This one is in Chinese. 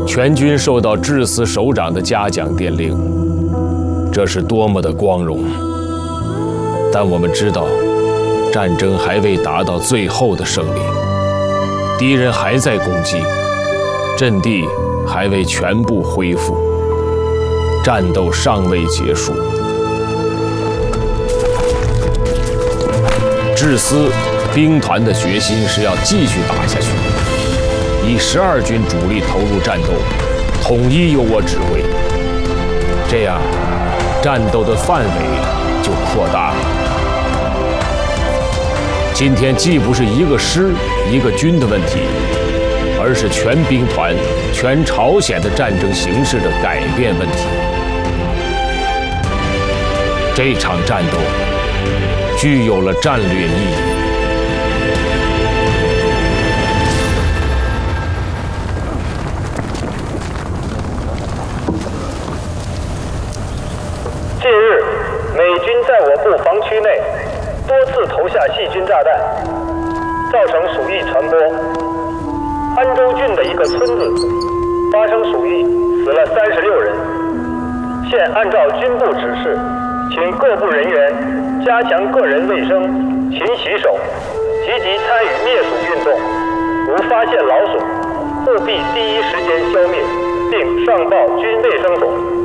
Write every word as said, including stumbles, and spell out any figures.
全军受到治司首长的嘉奖电令，这是多么的光荣！但我们知道，战争还未达到最后的胜利，敌人还在攻击，阵地还未全部恢复，战斗尚未结束。治司兵团的决心是要继续打下去，以十二军主力投入战斗，统一由我指挥，这样战斗的范围就扩大了。今天既不是一个师一个军的问题，而是全兵团、全朝鲜的战争形势的改变问题。这场战斗具有了战略意义。 近日，美军在我部防区内多次投下细菌炸弹，造成鼠疫传播。安州郡的一个村子发生鼠疫，死了三十六人。现按照军部指示，请各部人员加强个人卫生，勤洗手，积极参与灭鼠运动。如发现老鼠，务必第一时间消灭，并上报军卫生所。